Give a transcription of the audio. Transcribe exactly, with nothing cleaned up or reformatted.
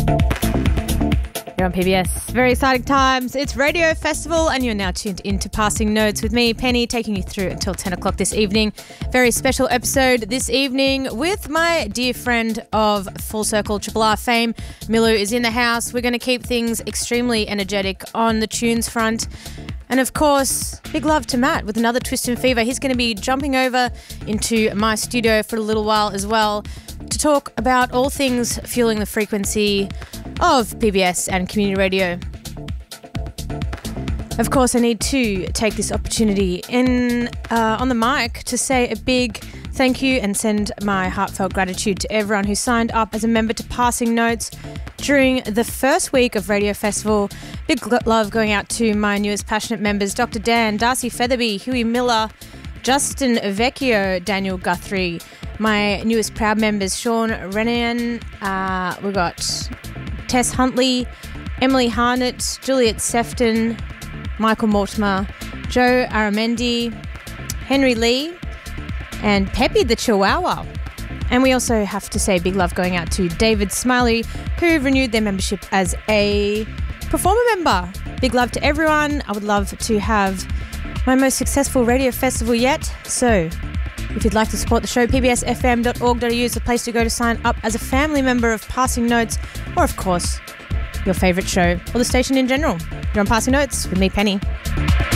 You're on P B S. Very exciting times. It's Radio Festival and you're now tuned into Passing Notes with me, Penny, taking you through until ten o'clock this evening. Very special episode this evening with my dear friend of Full Circle Triple R fame. Milu is in the house. We're going to keep things extremely energetic on the tunes front. And of course, big love to Matt with another Twist and Fever. He's going to be jumping over into my studio for a little while as well to talk about all things fueling the frequency of P B S and community radio. Of course, I need to take this opportunity in uh, on the mic to say a big thank you and send my heartfelt gratitude to everyone who signed up as a member to Passing Notes during the first week of Radio Festival. Big love going out to my newest passionate members, Doctor Dan, Darcy Featherby, Huey Miller, Justin Vecchio, Daniel Guthrie. My newest proud members, Sean Renan, uh, we've got Tess Huntley, Emily Harnett, Juliet Sefton, Michael Mortimer, Joe Aramendi, Henry Lee, and Peppy the Chihuahua. And we also have to say big love going out to David Smiley, who renewed their membership as a performer member. Big love to everyone. I would love to have my most successful radio festival yet. So if you'd like to support the show, p b s f m dot org dot a u is the place to go to sign up as a family member of Passing Notes, or of course, your favourite show, or the station in general. You're on Passing Notes with me, Penny.